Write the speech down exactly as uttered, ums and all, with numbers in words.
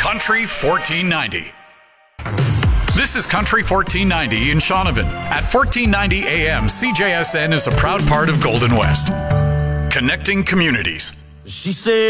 Country fourteen ninety. This is Country fourteen ninety in Shaunavon. At fourteen ninety A M, C J S N is a proud part of Golden West. Connecting communities. She said